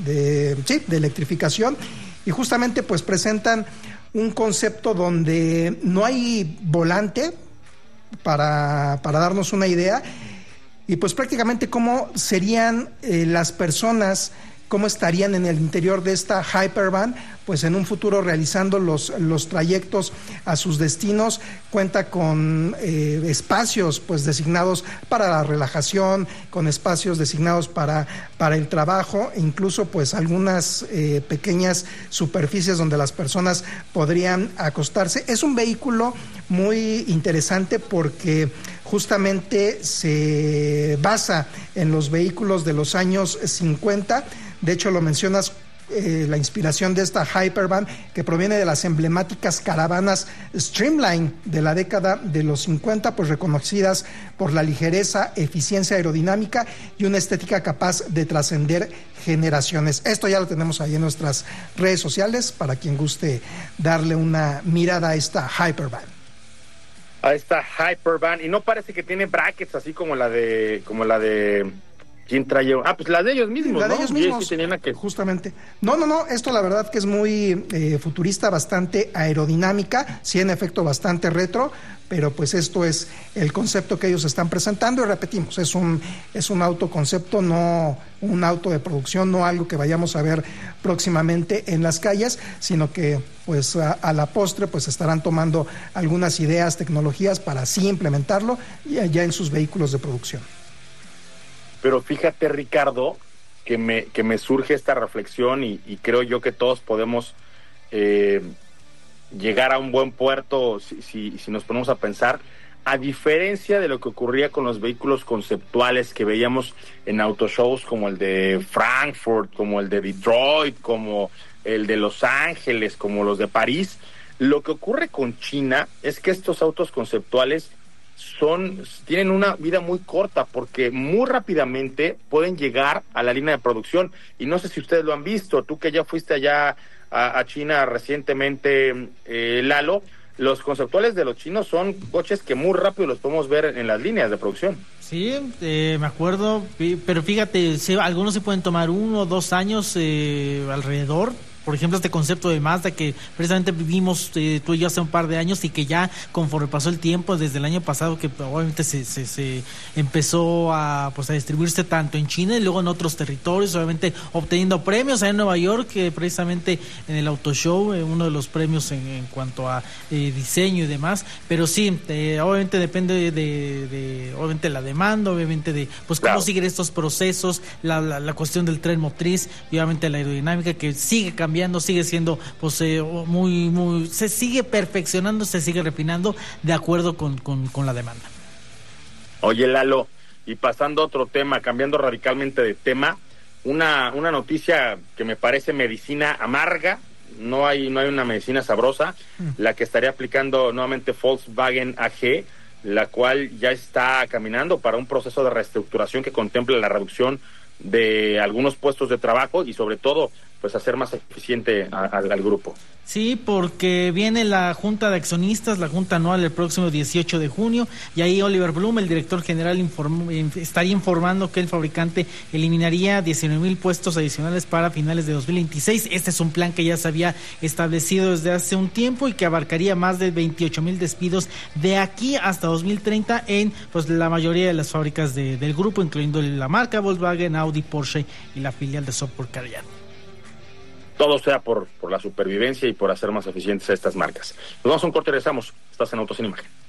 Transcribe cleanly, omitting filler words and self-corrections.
de electrificación, y justamente pues presentan un concepto donde no hay volante para darnos una idea, y pues prácticamente cómo serían las personas, cómo estarían en el interior de esta Hypervan, pues en un futuro realizando los trayectos a sus destinos. Cuenta con espacios pues designados para la relajación, con espacios designados para el trabajo, incluso pues algunas pequeñas superficies donde las personas podrían acostarse. Es un vehículo muy interesante porque justamente se basa en los vehículos de los años 50. De hecho, lo mencionas, la inspiración de esta Hypervan, que proviene de las emblemáticas caravanas Streamline de la década de los 50, pues reconocidas por la ligereza, eficiencia aerodinámica y una estética capaz de trascender generaciones. Esto ya lo tenemos ahí en nuestras redes sociales para quien guste darle una mirada a esta Hypervan. A esta Hypervan, y no parece que tiene brackets así como la de ¿quién trae? Pues la de ellos mismos, la ¿no? De ellos mismos, sí tenían que... justamente. No, esto la verdad que es muy futurista, bastante aerodinámica, sí, en efecto bastante retro, pero pues esto es el concepto que ellos están presentando, y repetimos, es un autoconcepto, no un auto de producción, no algo que vayamos a ver próximamente en las calles, sino que pues a la postre pues estarán tomando algunas ideas, tecnologías para así implementarlo ya en sus vehículos de producción. Pero fíjate, Ricardo, que me surge esta reflexión y creo yo que todos podemos llegar a un buen puerto si nos ponemos a pensar. A diferencia de lo que ocurría con los vehículos conceptuales que veíamos en autoshows como el de Frankfurt, como el de Detroit, como el de Los Ángeles, como los de París, lo que ocurre con China es que estos autos conceptuales tienen una vida muy corta, porque muy rápidamente pueden llegar a la línea de producción. Y no sé si ustedes lo han visto, tú que ya fuiste allá a China recientemente, Lalo, los conceptuales de los chinos son coches que muy rápido los podemos ver en las líneas de producción. Sí, me acuerdo, pero fíjate, algunos se pueden tomar 1 o 2 años alrededor. Por ejemplo, este concepto de Mazda que precisamente vivimos tú y yo hace un par de años, y que ya conforme pasó el tiempo, desde el año pasado, que obviamente se empezó a distribuirse tanto en China y luego en otros territorios, obviamente obteniendo premios en Nueva York, precisamente en el Auto Show, uno de los premios en cuanto a diseño y demás. Pero sí, obviamente depende de obviamente la demanda, obviamente de cómo siguen estos procesos, la cuestión del tren motriz y obviamente la aerodinámica, que sigue cambiando, sigue siendo muy, se sigue perfeccionando, se sigue refinando de acuerdo con la demanda. Oye, Lalo, y pasando a otro tema, cambiando radicalmente de tema, una noticia que me parece medicina amarga. No hay una medicina sabrosa, la que estaría aplicando nuevamente Volkswagen AG, la cual ya está caminando para un proceso de reestructuración que contempla la reducción de algunos puestos de trabajo y sobre todo pues hacer más eficiente al grupo. Sí, porque viene la Junta de Accionistas, la Junta Anual, el próximo 18 de junio, y ahí Oliver Blume, el director general, estaría informando que el fabricante eliminaría 19,000 puestos adicionales para finales de 2026. Este es un plan que ya se había establecido desde hace un tiempo y que abarcaría más de 28,000 despidos de aquí hasta 2030 en la mayoría de las fábricas del grupo, incluyendo la marca Volkswagen, Audi, Porsche y la filial de Software Carian. Todo sea por la supervivencia y por hacer más eficientes a estas marcas. Nos vamos a un corte y regresamos. Estás en Autos sin Imagen.